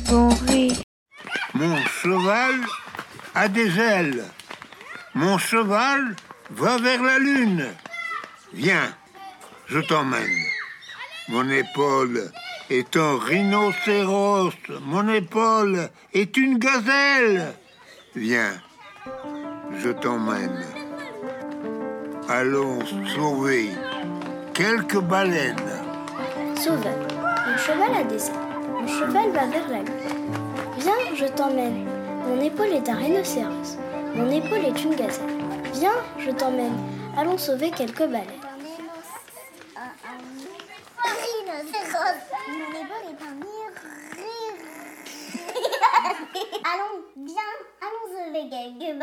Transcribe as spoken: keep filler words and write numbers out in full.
quand on rit. Mon cheval a des ailes. Mon cheval va vers la lune. Viens, je t'emmène. Mon épaule est un rhinocéros. Mon épaule est une gazelle. Viens, je t'emmène. Allons sauver quelques baleines. Sauveur, mon cheval a des ailes. Mon cheval va vers la lune. Viens, je t'emmène. Mon épaule est un rhinocéros. Mon épaule est une gazelle. Viens, je t'emmène. Allons sauver quelques baleines. Un rhinocéros. Mon épaule est un rire. Allons, bien, allons sauver quelques baleines.